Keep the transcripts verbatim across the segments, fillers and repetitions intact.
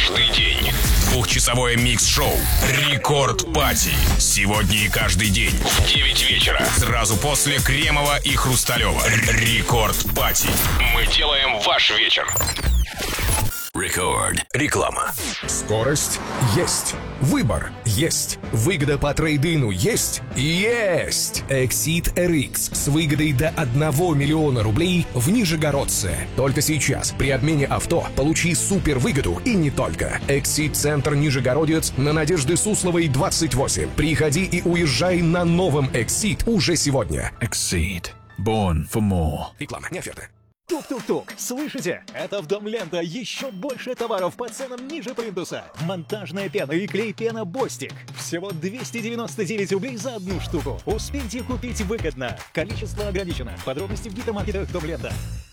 каждый день. Двухчасовое микс-шоу «Рекорд Пати». Сегодня и каждый день в девять вечера. Сразу после Кремова и Хрусталева. «Рекорд Пати». Мы делаем ваш вечер. Рекорд. Реклама. Скорость есть. Выбор есть. Выгода по трейд-ину есть. Есть! Exit эр икс с выгодой до одного миллиона рублей в Нижегородце. Только сейчас при обмене авто получи супер выгоду и не только. Exit-центр Нижегородец на Надежды Сусловой двадцать восемь. Приходи и уезжай на новом Exit уже сегодня. Exit. Born for more. Реклама, не оферта. Тук-тук-тук, слышите? Это в Дом Лента еще больше товаров по ценам ниже плинтуса. Монтажная пена и клей-пена Бостик. Всего двести девяносто девять рублей за одну штуку. Успейте купить выгодно. Количество ограничено. Подробности в гипермаркетах Дом Лента.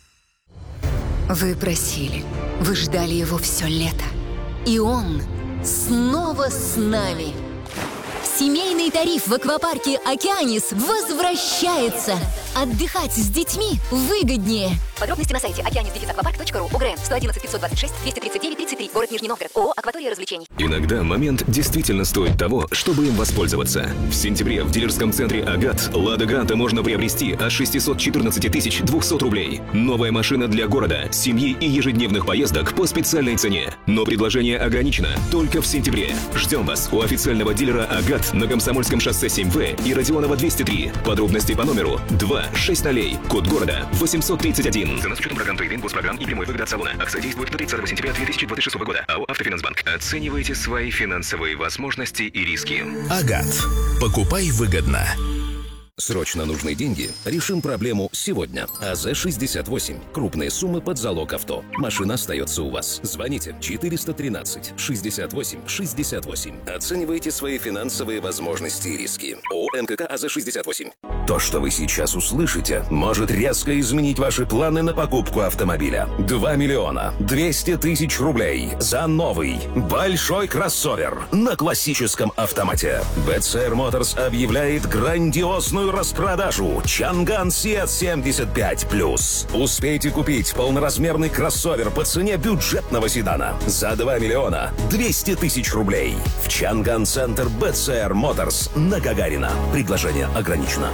Вы просили, вы ждали его все лето. И он снова с нами. Семейный тариф в аквапарке «Океанис» возвращается. Отдыхать с детьми выгоднее. Подробности на сайте океанис аквапарк точка ру. УГРН сто одиннадцать пятьсот двадцать шесть двести тридцать девять тридцать три. Город Нижний Новгород. ООО «Акватория развлечений». Иногда момент действительно стоит того, чтобы им воспользоваться. В сентябре в дилерском центре «Агат» «Лада Гранта» можно приобрести от шестьсот четырнадцать тысяч двести рублей. Новая машина для города, семьи и ежедневных поездок по специальной цене. Но предложение ограничено только в сентябре. Ждем вас у официального дилера «Агат» на Комсомольском шоссе семь В и Родионова двести три. Подробности по номеру два шесть ноль, код города восемьсот тридцать один. Цена с учетом программ трейд-ин, госпрограмм и прямой выгоды от салона. Акция действует до тридцатого сентября две тысячи двадцать шестого года. АО «Автофинансбанк». Оценивайте свои финансовые возможности и риски. Агат. Покупай выгодно. Срочно нужны деньги? Решим проблему сегодня. АЗ шестьдесят восемь. Крупные суммы под залог авто. Машина остается у вас. Звоните четыреста тринадцать шестьдесят восемь шестьдесят восемь. Оценивайте свои финансовые возможности и риски. ООО «НКК АЗ шестьдесят восемь». То, что вы сейчас услышите, может резко изменить ваши планы на покупку автомобиля. два миллиона двести тысяч рублей за новый большой кроссовер на классическом автомате. би си ар Motors объявляет грандиозную распродажу Чанган Сиат семьдесят пять плюс. Успейте купить полноразмерный кроссовер по цене бюджетного седана за два миллиона двести тысяч рублей в Чанган-центр би си ар Motors на Гагарина. Предложение ограничено.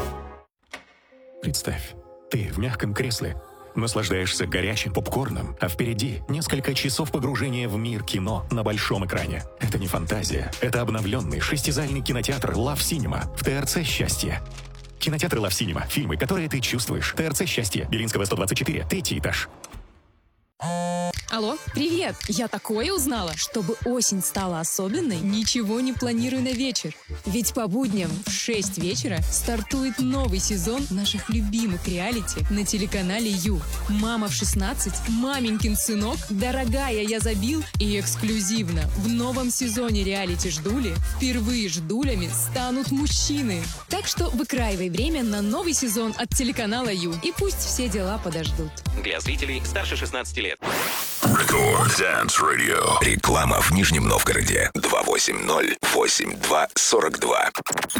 Представь, ты в мягком кресле, наслаждаешься горячим попкорном, а впереди несколько часов погружения в мир кино на большом экране. Это не фантазия, это обновленный шестизальный кинотеатр Love Cinema в ТРЦ «Счастье». Кинотеатр Love Cinema. Фильмы, которые ты чувствуешь. ТРЦ «Счастье». Белинского сто двадцать четыре. Третий этаж. Алло, привет! Я такое узнала. Чтобы осень стала особенной, ничего не планирую на вечер. Ведь по будням в шесть вечера стартует новый сезон наших любимых реалити на телеканале Ю. «Мама в шестнадцать», «Маменькин сынок», «Дорогая, я забил» и эксклюзивно в новом сезоне реалити «Ждули» впервые ждулями станут мужчины. Так что выкраивай время на новый сезон от телеканала Ю. И пусть все дела подождут. Для зрителей старше шестнадцати лет. Рекорд Dance Radio. Реклама в Нижнем Новгороде. два восемь ноль восемь два сорок два.